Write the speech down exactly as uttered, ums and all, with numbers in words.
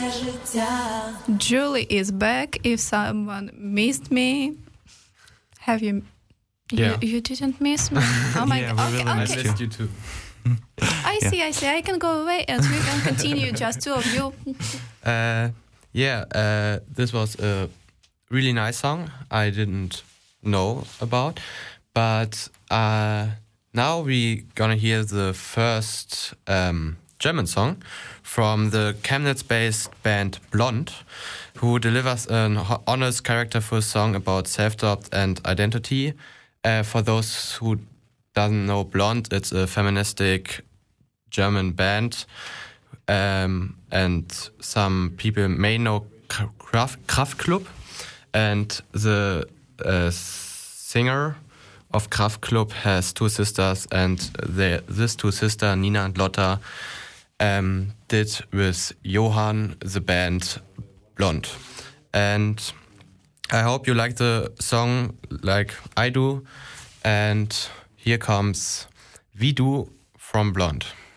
Julie is back. If someone missed me, have you? Yeah. You, you didn't miss me. Oh my yeah, god. we Okay, really okay. missed you too. I Yeah. see. I see. I can go away and we can continue. Just two of you. Uh, yeah, uh, this was a really nice song I didn't know about, but uh, now we gonna hear the first um, German song from the Chemnitz-based band Blond, who delivers an ho- honest, characterful song about self-doubt and identity. Uh, for those who doesn't know Blond, it's a feministic German band, um, and some people may know Kraft, Kraftklub, and the uh, singer of Kraftklub has two sisters, and they, this two sisters, Nina and Lotta, um, did with Johann the band Blond. And I hope you like the song like I do, and here comes Wie du from Blond.